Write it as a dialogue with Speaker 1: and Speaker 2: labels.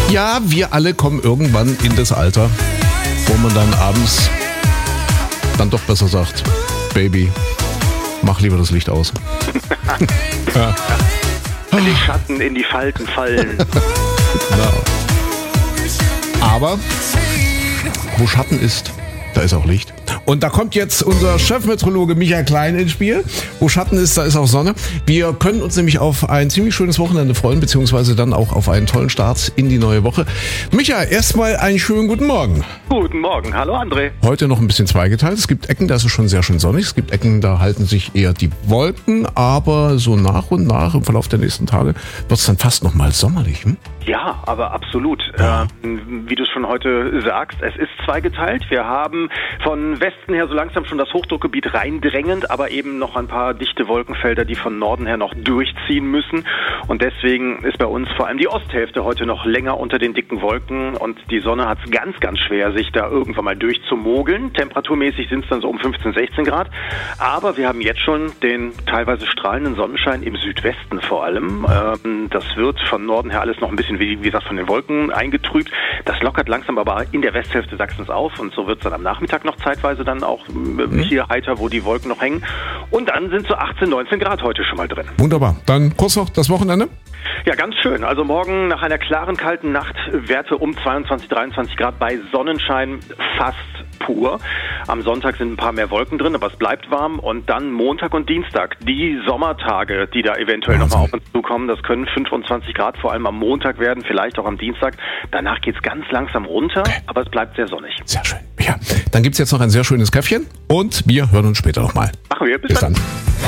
Speaker 1: Ja, wir alle kommen irgendwann in das Alter, wo man dann abends dann doch besser sagt, Baby, mach lieber das Licht aus. Ja.
Speaker 2: Wenn die Schatten in die Falten fallen.
Speaker 1: Genau. Aber wo Schatten ist, da ist auch Licht. Und da kommt jetzt unser Chefmeteorologe Michael Klein ins Spiel. Wo Schatten ist, da ist auch Sonne. Wir können uns nämlich auf ein ziemlich schönes Wochenende freuen, beziehungsweise dann auch auf einen tollen Start in die neue Woche. Michael, erstmal einen schönen guten Morgen.
Speaker 2: Guten Morgen, hallo André.
Speaker 1: Heute noch ein bisschen zweigeteilt. Es gibt Ecken, da ist es schon sehr schön sonnig. Es gibt Ecken, da halten sich eher die Wolken. Aber so nach und nach im Verlauf der nächsten Tage wird es dann fast nochmal sommerlich.
Speaker 2: Ja, aber absolut. Wie du es schon heute sagst, es ist zweigeteilt. Wir haben von Westen her so langsam schon das Hochdruckgebiet reindrängend, aber eben noch ein paar dichte Wolkenfelder, die von Norden her noch durchziehen müssen. Und deswegen ist bei uns vor allem die Osthälfte heute noch länger unter den dicken Wolken und die Sonne hat es ganz, ganz schwer, sich da irgendwann mal durchzumogeln. Temperaturmäßig sind es dann so um 15, 16 Grad. Aber wir haben jetzt schon den teilweise strahlenden Sonnenschein im Südwesten vor allem. Das wird von Norden her alles noch ein bisschen, wie gesagt, von den Wolken eingetrübt. Das lockert langsam aber in der Westhälfte Sachsens auf und so wird es dann am Nachmittag noch zeitweise dann auch hier heiter, wo die Wolken noch hängen. Und dann sind so 18, 19 Grad heute schon mal drin.
Speaker 1: Wunderbar. Dann kurz noch das Wochenende.
Speaker 2: Ja, ganz schön. Also morgen nach einer klaren, kalten Nacht Werte um 22, 23 Grad bei Sonnenschein fast pur. Am Sonntag sind ein paar mehr Wolken drin, aber es bleibt warm. Und dann Montag und Dienstag, die Sommertage, die da eventuell nochmal auf uns zukommen, das können 25 Grad vor allem am Montag werden, vielleicht auch am Dienstag. Danach geht es ganz langsam runter, aber es bleibt sehr sonnig.
Speaker 1: Sehr schön. Ja, dann gibt es jetzt noch ein sehr schönes Käffchen und wir hören uns später nochmal.
Speaker 2: Machen wir.
Speaker 1: Bis dann.